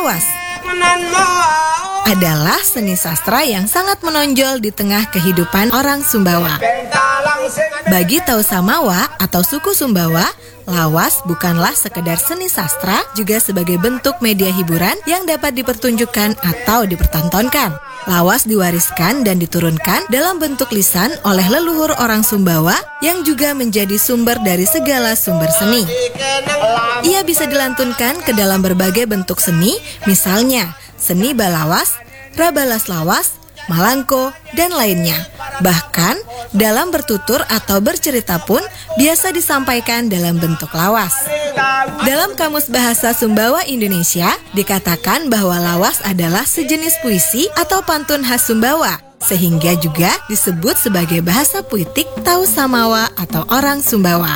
lawas adalah seni sastra yang sangat menonjol di tengah kehidupan orang Sumbawa. Bagi Tau Samawa atau suku Sumbawa, lawas bukanlah sekedar seni sastra, juga sebagai bentuk media hiburan yang dapat dipertunjukkan atau dipertontonkan. Lawas diwariskan dan diturunkan dalam bentuk lisan oleh leluhur orang Sumbawa yang juga menjadi sumber dari segala sumber seni. Ia bisa dilantunkan ke dalam berbagai bentuk seni, misalnya seni balawas, rabalas lawas, malangko, dan lainnya. Bahkan, dalam bertutur atau bercerita pun biasa disampaikan dalam bentuk lawas. Dalam Kamus Bahasa Sumbawa Indonesia, dikatakan bahwa lawas adalah sejenis puisi atau pantun khas Sumbawa, sehingga juga disebut sebagai bahasa puitik Tau Samawa atau orang Sumbawa.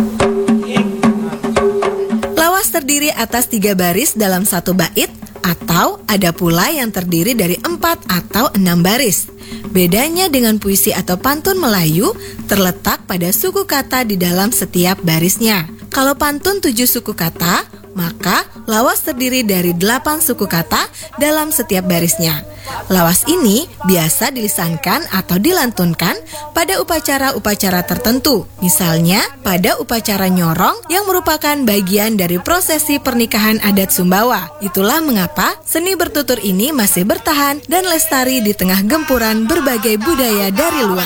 Lawas terdiri atas 3 baris dalam satu bait, atau ada pula yang terdiri dari 4 atau 6 baris. Bedanya dengan puisi atau pantun Melayu terletak pada suku kata di dalam setiap barisnya. Kalau pantun 7 suku kata, maka lawas terdiri dari 8 suku kata dalam setiap barisnya. Lawas ini biasa dilisankan atau dilantunkan pada upacara-upacara tertentu, misalnya pada upacara nyorong yang merupakan bagian dari prosesi pernikahan adat Sumbawa. Itulah mengapa seni bertutur ini masih bertahan dan lestari di tengah gempuran berbagai budaya dari luar.